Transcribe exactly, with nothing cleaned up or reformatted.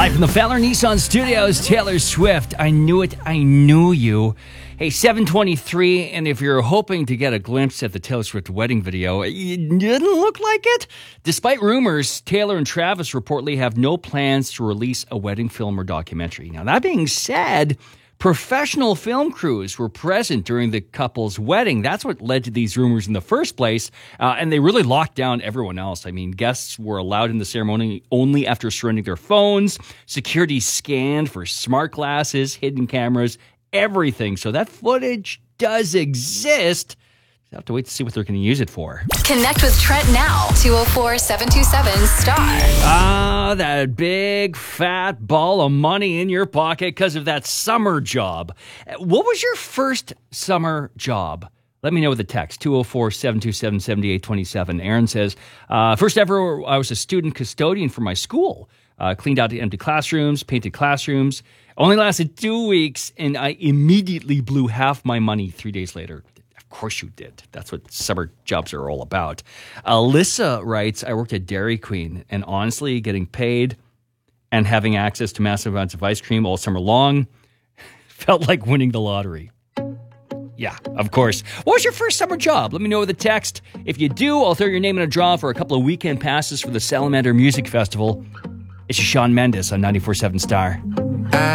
Live from the Fowler Nissan Studios, Taylor Swift. I knew it. I knew you. Hey, seven twenty-three, and if you're hoping to get a glimpse at the Taylor Swift wedding video, it didn't look like it. Despite rumors, Taylor and Travis reportedly have no plans to release a wedding film or documentary. Now, that being said, professional film crews were present during the couple's wedding. That's what led to these rumors in the first place, uh, and they really locked down everyone else. I mean, guests were allowed in the ceremony only after surrendering their phones. Security scanned for smart glasses, hidden cameras, everything. So that footage does exist. You'll have to wait to see what they're going to use it for. Connect with Trent now. two oh four, seven two seven, STAR. Ah, that big fat ball of money in your pocket because of that summer job. What was your first summer job? Let me know with a text, two oh four, seven two seven, seven eight two seven. Aaron says, uh, first ever, I was a student custodian for my school. Uh, cleaned out the empty classrooms, painted classrooms. Only lasted two weeks, and I immediately blew half my money three days later. Of course you did. That's what summer jobs are all about. Alyssa writes, I worked at Dairy Queen, and honestly, getting paid and having access to massive amounts of ice cream all summer long felt like winning the lottery. Yeah, of course. What was your first summer job? Let me know with a text. If you do, I'll throw your name in a draw for a couple of weekend passes for the Salamander Music Festival. It's Shawn Mendes on ninety-four point seven Star.